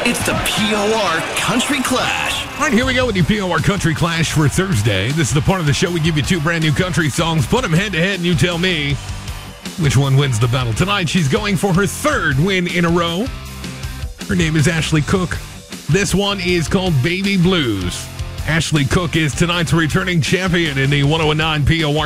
It's the POR Country Clash. All right, here we go with the POR Country Clash for Thursday. This is the part of the show we give you two brand new country songs, put them head to head, and you tell me which one wins the battle. Tonight, she's going for her third win in a row. Her name is Ashley Cook. This one is called Baby Blues. Ashley Cook is tonight's returning champion in the 1019 POR